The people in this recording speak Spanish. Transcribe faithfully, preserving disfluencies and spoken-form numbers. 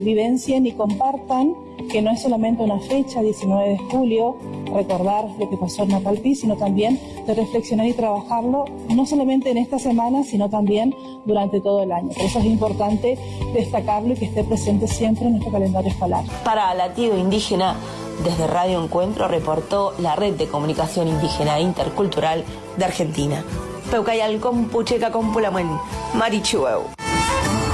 Vivencien y compartan que no es solamente una fecha, diecinueve de julio, recordar lo que pasó en Natalpí, sino también de reflexionar y trabajarlo, no solamente en esta semana, sino también durante todo el año. Por eso es importante destacarlo y que esté presente siempre en nuestro calendario escolar. Para Latido Indígena, desde Radio Encuentro reportó la Red de Comunicación Indígena e Intercultural de Argentina. Peucayal Compucheca Compulamen, Marichueu.